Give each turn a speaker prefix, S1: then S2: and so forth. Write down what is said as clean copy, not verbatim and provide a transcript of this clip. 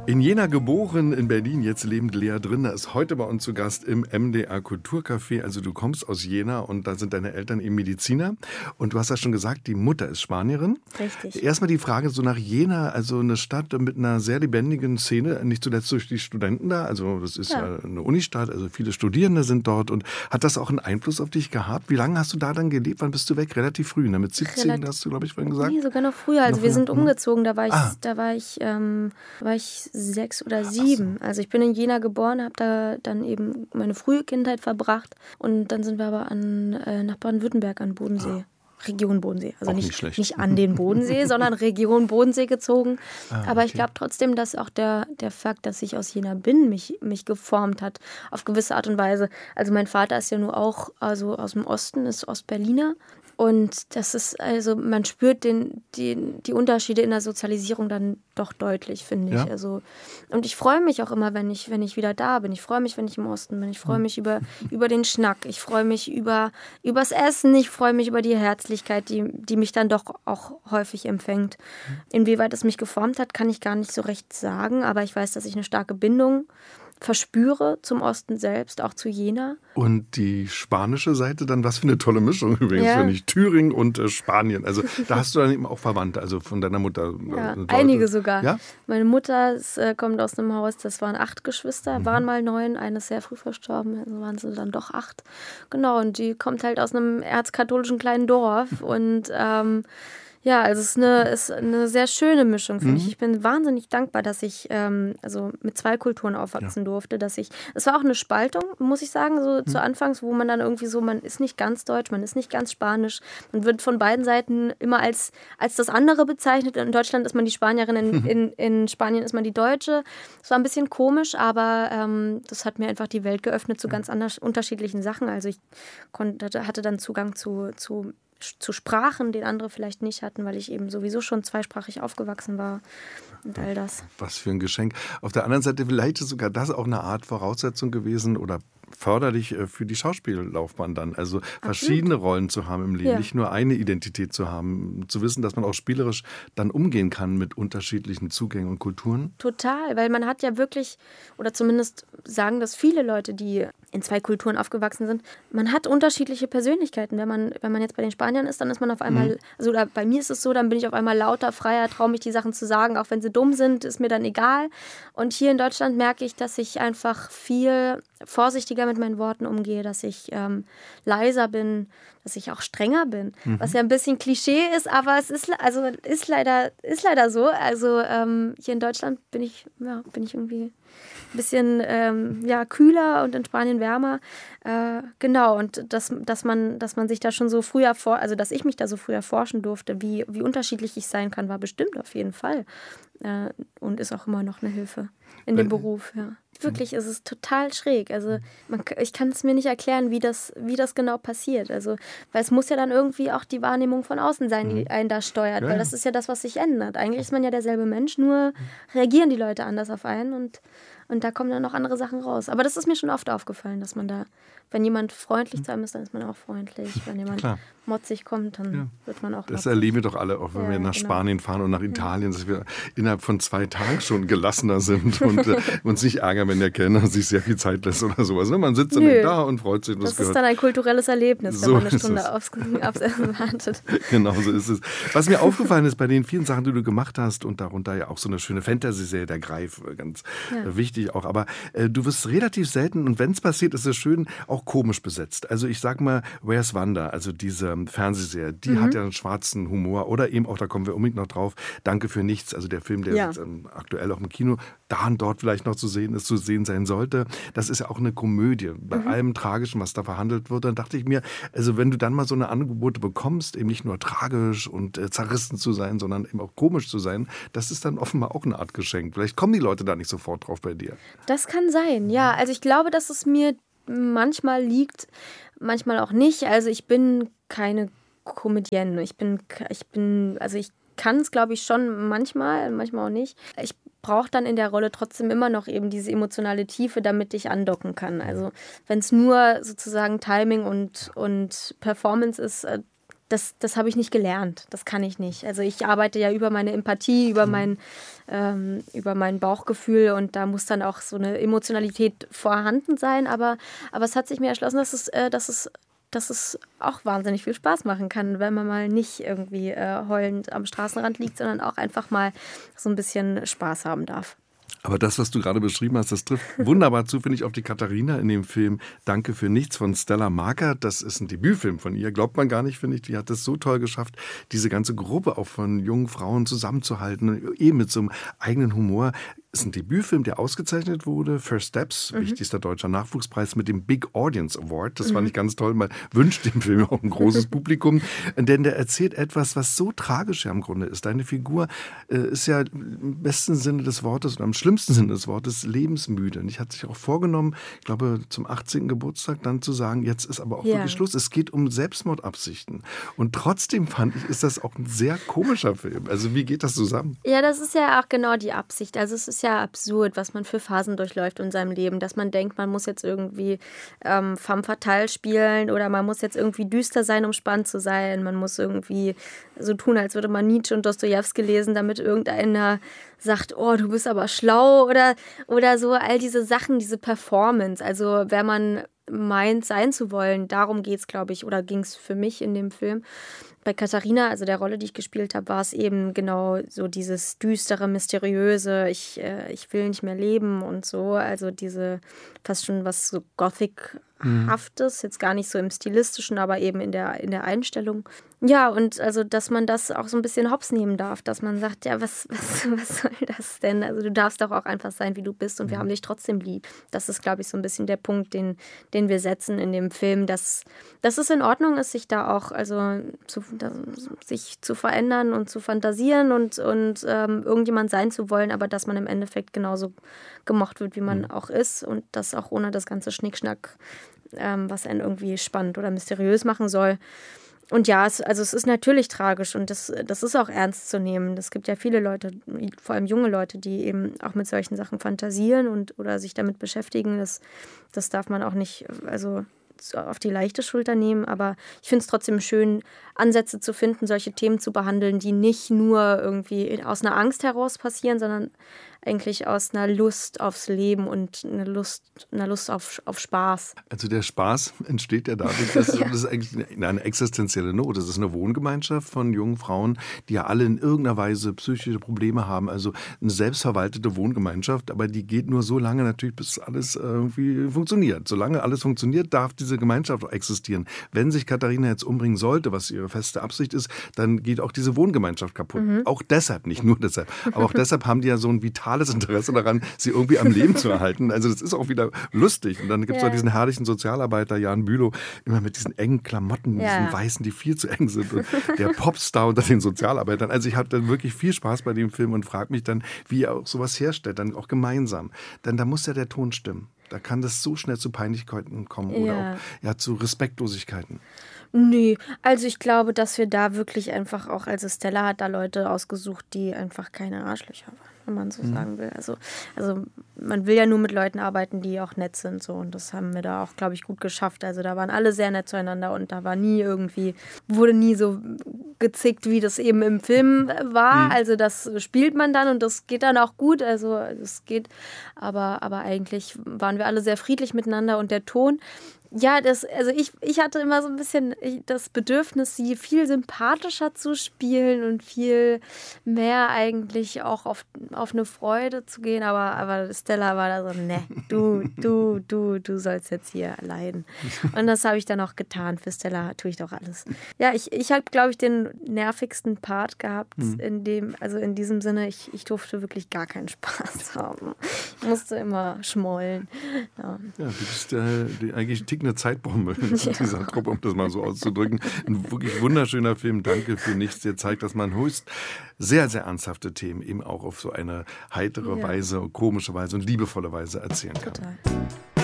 S1: In Jena geboren, in Berlin jetzt lebend Lea Drinder ist heute bei uns zu Gast im MDR Kulturcafé. Also du kommst aus Jena und da sind deine Eltern eben Mediziner. Und du hast ja schon gesagt, die Mutter ist Spanierin.
S2: Richtig.
S1: Erstmal die Frage so nach Jena, also eine Stadt mit einer sehr lebendigen Szene, nicht zuletzt durch die Studenten da. Also das ist ja eine Unistadt, also viele Studierende sind dort. Und hat das auch einen Einfluss auf dich gehabt? Wie lange hast du da dann gelebt? Wann bist du weg? Relativ früh, ne? Mit 17 hast du, glaube ich, vorhin gesagt?
S2: Nee, sogar noch früher. Also wir sind umgezogen, da war ich 6 oder 7. Also ich bin in Jena geboren, habe da dann eben meine frühe Kindheit verbracht und dann sind wir aber nach Baden-Württemberg an Bodensee. Region Bodensee. Also nicht an den Bodensee, sondern Region Bodensee gezogen. Aber ich glaube trotzdem, dass auch der Fakt, dass ich aus Jena bin, mich geformt hat auf gewisse Art und Weise. Also mein Vater ist ja nur auch aus dem Osten, ist Ostberliner. Und das ist, also man spürt die Unterschiede in der Sozialisierung dann doch deutlich, finde ich. Also, und ich freue mich auch immer, wenn ich wieder da bin. Ich freue mich, wenn ich im Osten bin. Ich freue mich über den Schnack. Ich freue mich übers Essen. Ich freue mich über die Herzlichkeit, die mich dann doch auch häufig empfängt. Inwieweit es mich geformt hat, kann ich gar nicht so recht sagen. Aber ich weiß, dass ich eine starke Bindung verspüre zum Osten selbst, auch zu Jena.
S1: Und die spanische Seite dann, was für eine tolle Mischung übrigens, finde ich. Thüringen und Spanien. Also da hast du dann eben auch Verwandte, also von deiner Mutter.
S2: Ja, einige sogar.
S1: Ja?
S2: Meine Mutter kommt aus einem Haus, das waren 8 Geschwister, waren mal 9, eine ist sehr früh verstorben, also waren sie dann doch 8. Genau, und die kommt halt aus einem erzkatholischen kleinen Dorf und ja, also es ist eine sehr schöne Mischung, finde ich. Ich bin wahnsinnig dankbar, dass ich also mit 2 Kulturen aufwachsen durfte. Es war auch eine Spaltung, muss ich sagen, so zu Anfangs, wo man dann irgendwie so, man ist nicht ganz deutsch, man ist nicht ganz spanisch. Man wird von beiden Seiten immer als das andere bezeichnet. In Deutschland ist man die Spanierin, in Spanien ist man die Deutsche. Das war ein bisschen komisch, aber das hat mir einfach die Welt geöffnet zu ganz unterschiedlichen Sachen. Also ich hatte dann Zugang zu Sprachen, den andere vielleicht nicht hatten, weil ich eben sowieso schon zweisprachig aufgewachsen war und all das.
S1: Was für ein Geschenk. Auf der anderen Seite vielleicht ist sogar das auch eine Art Voraussetzung gewesen oder förderlich für die Schauspiellaufbahn dann. Also verschiedene Rollen zu haben im Leben, nicht nur eine Identität zu haben, zu wissen, dass man auch spielerisch dann umgehen kann mit unterschiedlichen Zugängen und Kulturen.
S2: Total, weil man hat ja wirklich, oder zumindest sagen das viele Leute, die in 2 Kulturen aufgewachsen sind, man hat unterschiedliche Persönlichkeiten. Wenn man jetzt bei den Spaniern ist, dann ist man auf einmal, also bei mir ist es so, dann bin ich auf einmal lauter, freier, traue mich die Sachen zu sagen, auch wenn sie dumm sind, ist mir dann egal. Und hier in Deutschland merke ich, dass ich einfach viel vorsichtiger mit meinen Worten umgehe, dass ich leiser bin, dass ich auch strenger bin, was ja ein bisschen Klischee ist, aber es ist leider so. Also hier in Deutschland bin ich irgendwie ein bisschen kühler und in Spanien wärmer. Genau, und dass man sich da schon so früh dass ich mich da so früh erforschen durfte, wie unterschiedlich ich sein kann, war bestimmt auf jeden Fall. Und ist auch immer noch eine Hilfe in dem Beruf, ja. Wirklich, es ist total schräg. Also ich kann es mir nicht erklären, wie das genau passiert. Also, weil es muss ja dann irgendwie auch die Wahrnehmung von außen sein, die einen da steuert. Ja. Weil das ist ja das, was sich ändert. Eigentlich ist man ja derselbe Mensch, nur reagieren die Leute anders auf einen und da kommen dann noch andere Sachen raus. Aber das ist mir schon oft aufgefallen, dass man da, wenn jemand freundlich zu einem ist, dann ist man auch freundlich. Wenn jemand motzig kommt, dann wird man auch motzig.
S1: Das erleben wir doch alle, auch wenn wir nach Spanien fahren und nach Italien, dass wir innerhalb von 2 Tagen schon gelassener sind und uns nicht ärgern, wenn der Kellner sich sehr viel Zeit lässt oder sowas. Man sitzt dann da und freut sich.
S2: Das ist dann ein kulturelles Erlebnis, wenn man eine Stunde aufs Essen wartet.
S1: Genau so ist es. Was mir aufgefallen ist bei den vielen Sachen, die du gemacht hast und darunter ja auch so eine schöne Fantasy-Serie, der Greif, ganz wichtig auch. Aber du wirst relativ selten, und wenn es passiert, ist es schön, auch komisch besetzt. Also ich sag mal, Where's Wanda, also diese Fernsehserie, die hat ja einen schwarzen Humor oder eben auch, da kommen wir unbedingt noch drauf, Danke für nichts, also der Film, der jetzt aktuell auch im Kino da und dort vielleicht noch zu sehen sein sollte. Das ist ja auch eine Komödie. Bei allem Tragischen, was da verhandelt wird, dann dachte ich mir, also wenn du dann mal so eine Angebote bekommst, eben nicht nur tragisch und zerrissen zu sein, sondern eben auch komisch zu sein, das ist dann offenbar auch eine Art Geschenk. Vielleicht kommen die Leute da nicht sofort drauf bei dir.
S2: Das kann sein, ja. Also ich glaube, dass es mir manchmal liegt, manchmal auch nicht. Also ich bin keine Comedienne. Ich kann es, glaube ich, schon manchmal auch nicht. Ich brauche dann in der Rolle trotzdem immer noch eben diese emotionale Tiefe, damit ich andocken kann. Also wenn es nur sozusagen Timing und Performance ist, das habe ich nicht gelernt. Das kann ich nicht. Also ich arbeite ja über meine Empathie, über mein über mein Bauchgefühl und da muss dann auch so eine Emotionalität vorhanden sein, aber es hat sich mir erschlossen, dass es auch wahnsinnig viel Spaß machen kann, wenn man mal nicht irgendwie heulend am Straßenrand liegt, sondern auch einfach mal so ein bisschen Spaß haben darf.
S1: Aber das, was du gerade beschrieben hast, das trifft wunderbar zu, finde ich, auf die Katharina in dem Film Danke für nichts von Stella Marker. Das ist ein Debütfilm von ihr, glaubt man gar nicht, finde ich. Die hat es so toll geschafft, diese ganze Gruppe auch von jungen Frauen zusammenzuhalten, eben mit so einem eigenen Humor. Es ist ein Debütfilm, der ausgezeichnet wurde. First Steps, wichtigster deutscher Nachwuchspreis mit dem Big Audience Award. Das fand ich ganz toll. Man wünscht dem Film auch ein großes Publikum. Denn der erzählt etwas, was so tragisch ja im Grunde ist. Deine Figur ist ja im besten Sinne des Wortes und am schlimmsten Sinne des Wortes lebensmüde. Und ich hatte sich auch vorgenommen, ich glaube zum 18. Geburtstag dann zu sagen, jetzt ist aber auch wirklich Schluss. Es geht um Selbstmordabsichten. Und trotzdem fand ich, ist das auch ein sehr komischer Film. Also wie geht das zusammen?
S2: Ja, das ist ja auch genau die Absicht. Also es ist ja absurd, was man für Phasen durchläuft in seinem Leben, dass man denkt, man muss jetzt irgendwie femme fatale spielen oder man muss jetzt irgendwie düster sein, um spannend zu sein. Man muss irgendwie so tun, als würde man Nietzsche und Dostojewski lesen, damit irgendeiner sagt, oh, du bist aber schlau oder so, all diese Sachen, diese Performance. Also wenn man meint, sein zu wollen, darum geht es, glaube ich, oder ging es für mich in dem Film. Bei Katharina, also der Rolle, die ich gespielt habe, war es eben genau so dieses düstere, mysteriöse, ich will nicht mehr leben und so. Also diese fast schon was so Gothic-haftes, jetzt gar nicht so im Stilistischen, aber eben in der Einstellung. Ja, und also, dass man das auch so ein bisschen hops nehmen darf, dass man sagt, ja, was soll das denn? Also du darfst doch auch einfach sein, wie du bist und wir haben dich trotzdem lieb. Das ist, glaube ich, so ein bisschen der Punkt, den wir setzen in dem Film, dass es in Ordnung ist, sich da auch, also sich zu verändern und zu fantasieren und irgendjemand sein zu wollen, aber dass man im Endeffekt genauso gemocht wird, wie man auch ist und das auch ohne das ganze Schnickschnack, was einen irgendwie spannend oder mysteriös machen soll. Und ja, es ist natürlich tragisch und das ist auch ernst zu nehmen. Es gibt ja viele Leute, vor allem junge Leute, die eben auch mit solchen Sachen fantasieren oder sich damit beschäftigen. Das darf man auch nicht, also auf die leichte Schulter nehmen, aber ich finde es trotzdem schön, Ansätze zu finden, solche Themen zu behandeln, die nicht nur irgendwie aus einer Angst heraus passieren, sondern eigentlich aus einer Lust aufs Leben und einer Lust auf Spaß.
S1: Also der Spaß entsteht ja dadurch, dass das ist eigentlich eine existenzielle Not. Das ist eine Wohngemeinschaft von jungen Frauen, die ja alle in irgendeiner Weise psychische Probleme haben. Also eine selbstverwaltete Wohngemeinschaft, aber die geht nur so lange natürlich, bis alles irgendwie funktioniert. Solange alles funktioniert, darf diese Gemeinschaft auch existieren. Wenn sich Katharina jetzt umbringen sollte, was ihre feste Absicht ist, dann geht auch diese Wohngemeinschaft kaputt. Auch deshalb, nicht nur deshalb, aber auch deshalb haben die ja so ein vitales Interesse daran, sie irgendwie am Leben zu erhalten. Also das ist auch wieder lustig. Und dann gibt es auch diesen herrlichen Sozialarbeiter Jan Bülow, immer mit diesen engen Klamotten, diesen weißen, die viel zu eng sind. Und der Popstar unter den Sozialarbeitern. Also ich habe dann wirklich viel Spaß bei dem Film und frage mich dann, wie er auch sowas herstellt, dann auch gemeinsam. Denn da muss ja der Ton stimmen. Da kann das so schnell zu Peinlichkeiten kommen oder auch zu Respektlosigkeiten.
S2: Nee, also ich glaube, dass wir da wirklich einfach auch, also Stella hat da Leute ausgesucht, die einfach keine Arschlöcher waren, wenn man so sagen will. Also man will ja nur mit Leuten arbeiten, die auch nett sind, so, und das haben wir da auch, glaube ich, gut geschafft. Also da waren alle sehr nett zueinander und da war wurde nie so gezickt, wie das eben im Film war. Also das spielt man dann und das geht dann auch gut, also es geht, aber eigentlich waren wir alle sehr friedlich miteinander und der Ton, ja, ich hatte immer so ein bisschen das Bedürfnis, sie viel sympathischer zu spielen und viel mehr eigentlich auch auf eine Freude zu gehen. Aber Stella war da so, ne, du sollst jetzt hier leiden. Und das habe ich dann auch getan. Für Stella tue ich doch alles. Ja, ich habe, glaube ich, den nervigsten Part gehabt in diesem Sinne, ich durfte wirklich gar keinen Spaß haben. Ich musste immer schmollen. Ja,
S1: du bist eigentlich eine Zeitbombe in dieser Truppe, um das mal so auszudrücken. Ein wirklich wunderschöner Film, Danke für nichts. Der zeigt, dass man höchst sehr, sehr ernsthafte Themen eben auch auf so eine heitere Weise, komische Weise und liebevolle Weise erzählen kann.
S2: Total.